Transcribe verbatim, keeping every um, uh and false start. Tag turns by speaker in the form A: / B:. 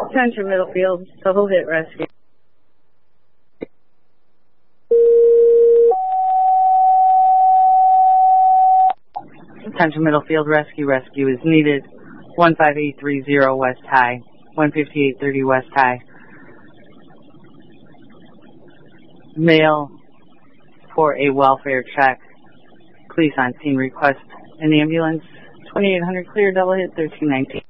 A: Attention Middlefield, double hit rescue. Attention Middlefield, rescue, rescue is needed. one five eight three zero West High, one fifty-eight thirty West High. Male for a welfare check. Police on scene request an ambulance. twenty-eight hundred clear, double hit, thirteen nineteen.